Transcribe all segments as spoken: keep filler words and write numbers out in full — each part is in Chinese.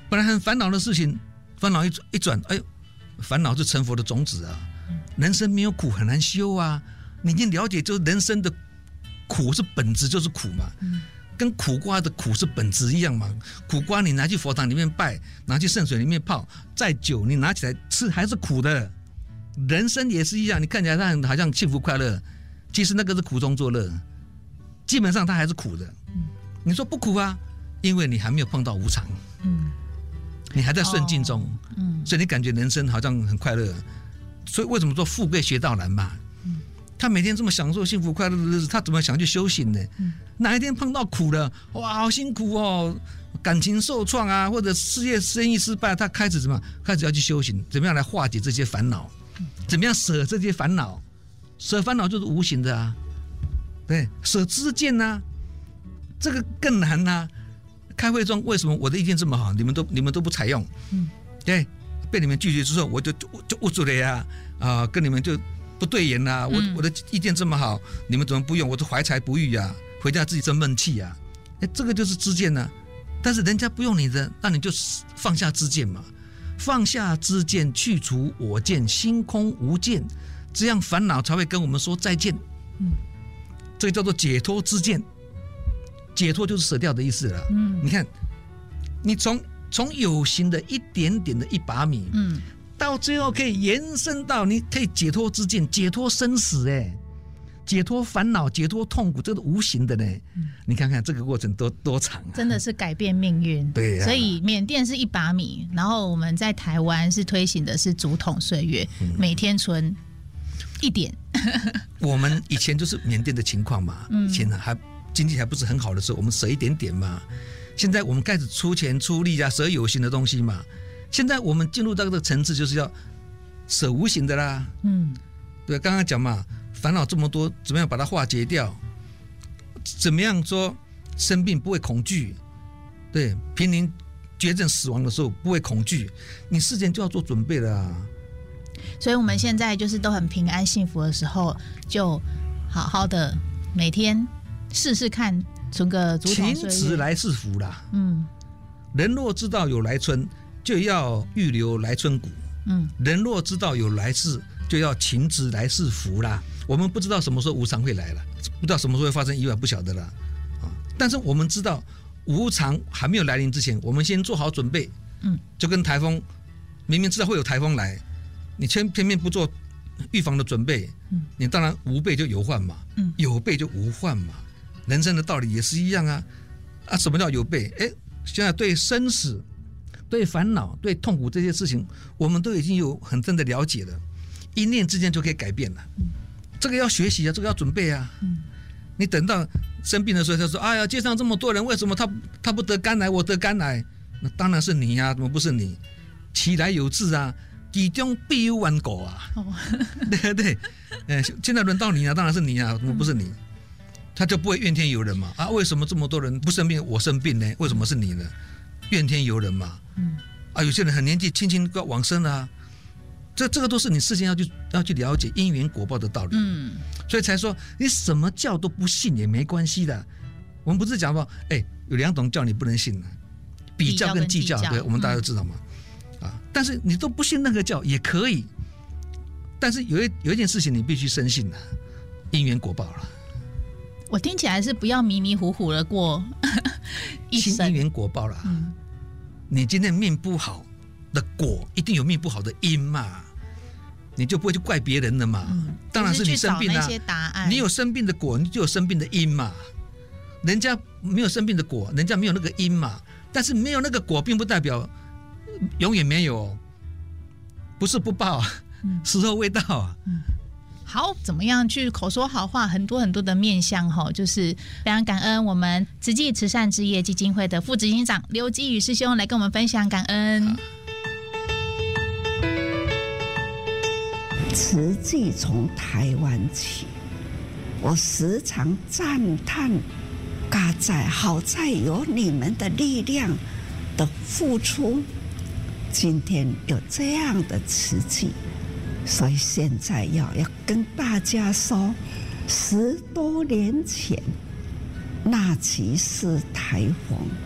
本来很烦恼的事情，烦恼一一转，哎呦，烦恼是成佛的种子啊！人生没有苦很难修啊！你已经了解，就是人生的苦是本质就是苦嘛，嗯、跟苦瓜的苦是本质一样嘛。苦瓜你拿去佛堂里面拜，拿去圣水里面泡，再久你拿起来吃还是苦的。人生也是一样，你看起来它好像幸福快乐，其实那个是苦中作乐，基本上它还是苦的。嗯、你说不苦啊？因为你还没有碰到无常。嗯。你还在顺境中、哦嗯、所以你感觉人生好像很快乐，所以为什么说富贵学道难嘛、嗯、他每天这么享受幸福快乐的日子，他怎么想去修行呢、嗯、哪一天碰到苦了，哇好辛苦哦，感情受创啊，或者事业生意失败，他开始怎么开始要去修行，怎么样来化解这些烦恼，怎么样舍这些烦恼，舍烦恼就是无形的啊，对，舍知见啊，这个更难啊。开会中为什么我的意见这么好，你们都你们都不采用？嗯，对，被你们拒绝之后，我就就就无助了呀！啊、呃，跟你们就不对眼啦、啊。我、嗯、我的意见这么好，你们怎么不用？我是怀才不遇呀、啊，回家自己生闷气呀、啊！哎，这个就是知见呢、啊。但是人家不用你的，那你就放下知见嘛，放下知见，去除我见，心空无见，这样烦恼才会跟我们说再见。嗯，这个叫做解脱知见。解脱就是舍掉的意思了。嗯，你看，你从从有形的一点点的一把米，嗯，到最后可以延伸到你可以解脱知见，解脱生死，哎，解脱烦恼，解脱痛苦，这是无形的呢。嗯、你看看这个过程多多长、啊， 真的是改变命运。 对、啊， 所以缅甸是一把米，然后我们在台湾是推行的是竹筒岁月，嗯、每天存一点。 我们以前就是缅甸的情况嘛，嗯、以前还。经济还不是很好的时候，我们舍一点点嘛。现在我们开始出钱出力啊，舍有形的东西嘛。现在我们进入到这个层次，就是要舍无形的啦。嗯，对，刚刚讲嘛，烦恼这么多，怎么样把它化解掉？怎么样说生病不会恐惧？对，濒临绝症死亡的时候不会恐惧，你事前就要做准备了啊。 所以我们现在就是都很平安幸福的时候，就好好的每天。试试看，存个竹筒岁月。 勤迟来是福啦。嗯，人若知道有来春，就要预留来春谷。嗯，人若知道有来世，就要勤迟来是福啦。我们不知道什么时候无常会来了，不知道什么时候会发生意外，不晓得啦。啊，但是我们知道无常还没有来临之前，我们先做好准备。嗯，就跟台风，明明知道会有台风来，你偏偏偏不做预防的准备，嗯，你当然无备就有患嘛。嗯，有备就无患嘛。人生的道理也是一样啊，啊，什么叫有备？哎，现在对生死、对烦恼、对痛苦这些事情，我们都已经有很深的了解了，一念之间就可以改变了。嗯、这个要学习啊，这个要准备啊。嗯、你等到生病的时候，他说：“哎呀，街上这么多人，为什么他他不得肝癌，我得肝癌？”那当然是你呀、啊，怎么不是你？其来有自啊，其中必有顽固啊。哦、对对，哎，现在轮到你啊，当然是你啊，怎么不是你？嗯他就不会怨天尤人嘛？啊，为什么这么多人不生病，我生病呢？为什么是你呢？怨天尤人嘛。嗯，啊，有些人很年纪轻轻就要往生了啊，这这个都是你事先要去要去了解因缘果报的道理。嗯，所以才说你什么教都不信也没关系的。我们不是讲说，哎，有两种教你不能信的，比较跟计较，对，我们大家都知道嘛。嗯、啊，但是你都不信那个教也可以，但是有一有一件事情你必须深信的，因缘果报了。 我听起来是不要迷迷糊糊的过一生， 因缘果报啦。嗯、你今天命不好的果，一定有命不好的因嘛，你就不会去怪别人了嘛。嗯、当然是你生病啊，你有生病的果，你就有生病的因嘛。人家没有生病的果，人家没有那个因嘛。但是没有那个果，并不代表永远没有，不是不报啊，嗯、时候未到啊。嗯好，怎么样去口说好话？很多很多的面向哈，就是非常感恩我们慈济慈善之业基金会的副执行长刘基宇师兄来跟我们分享，感恩。 慈济从台湾起，我时常赞叹，嘎在好在有你们的力量的付出，今天有这样的慈济。所以现在要要跟大家说，十多年前那起是台风，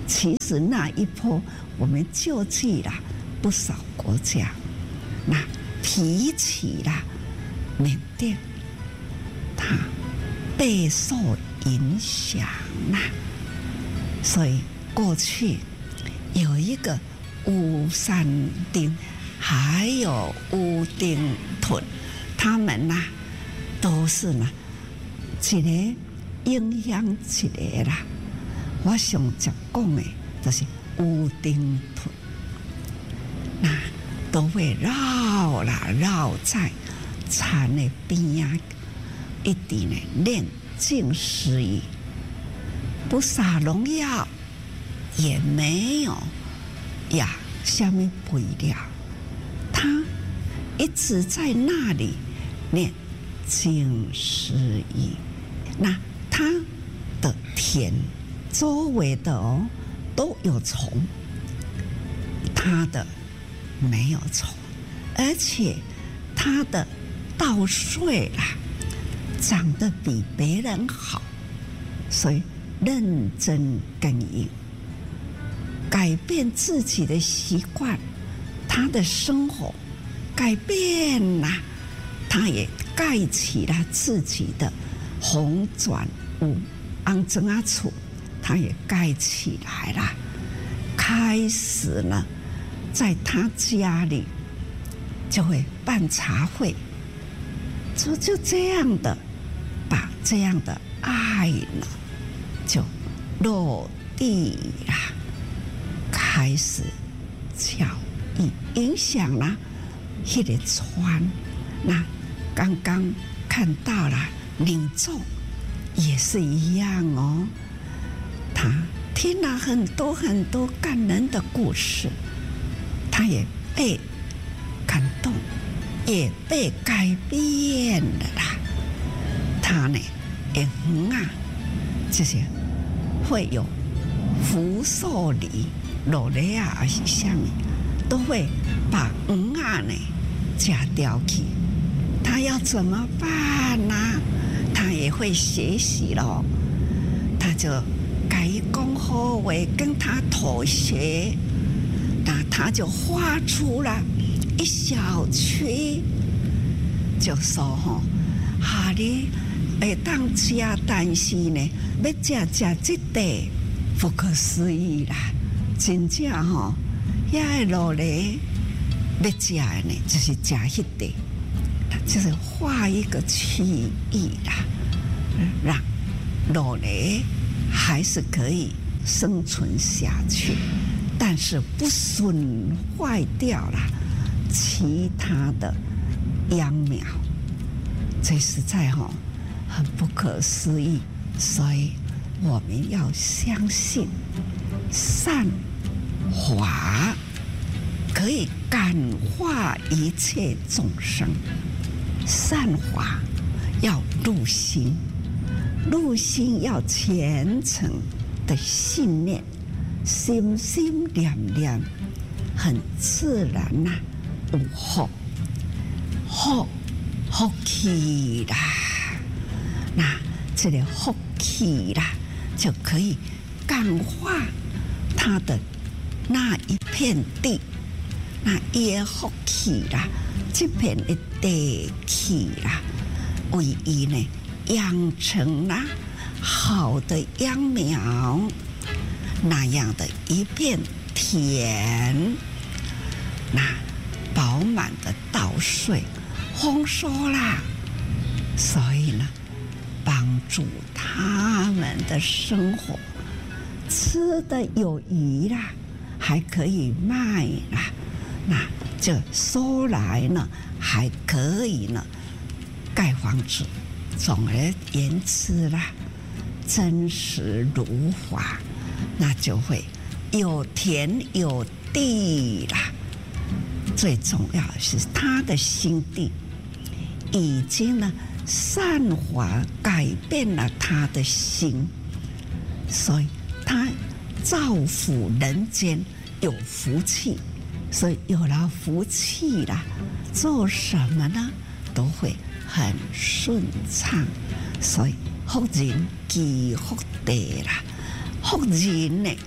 其实那一波我们救济了不少国家，那提起了缅甸，它备受影响啦。所以过去有一个乌山丁，还有乌丁屯，他们呐、啊、都是呢一个影响一个啦。我上常讲的就是乌丁屯，那都会绕啦绕在田的边啊，一直呢练静思语，不撒农药，也没有呀什么肥料，他一直在那里念静思语。那他的田周围的哦都有虫，他的没有虫，而且他的稻穗啦长得比别人好，所以认真耕耘，改变自己的习惯，他的生活改变啦，他也盖起了自己的红砖屋、安整啊厝，他也盖起来了，开始呢，在他家里就会办茶会，就就这样的把这样的爱呢就落地了，开始教育影响了那个川。那刚刚看到了领众也是一样哦，他听了很多很多感人的故事，他也被感动，也被改变了啦。他呢也很啊，这些会有福寿礼、落来啊，还是什么，都会把鱼啊呢吃掉去。他要怎么办呢、啊？他也会学习咯，他就改讲好话，跟他妥协，那他就画出了一小区，就说吼，哈哩会当吃，但是呢，要吃吃这地，不可思议啦！真正吼，遐个落来要吃的呢，就是吃迄地。就是画一个区域啦，让落雷还是可以生存下去，但是不损坏掉了其他的秧苗，这实在哈、哦、很不可思议。所以我们要相信善法可以感化一切众生。善法要入心，入心要虔诚的信念，心心念念，很自然呐、啊，有福，福福气啦。那这个福气啦，就可以感化他的那一片地，那也福气啦。这片的地气啦，为伊呢养成了好的秧苗，那样的一片田，那饱满的稻穗，丰收啦。所以呢，帮助他们的生活吃的有余啦，还可以卖啦，那。这收来呢，还可以呢盖房子。总而言之啦，真实如法，那就会有田有地啦。最重要的是他的心地已经呢善法改变了他的心，所以他造福人间，有福气。所以有了福气啦，做什么呢都会很顺畅。所以福人积福地啦，福人呢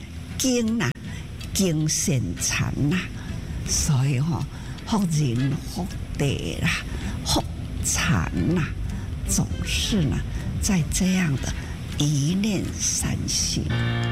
经啦，经善禅啦，所以哈、哦，福人福地啦，福禅啦，总是呢，在这样的一念三心。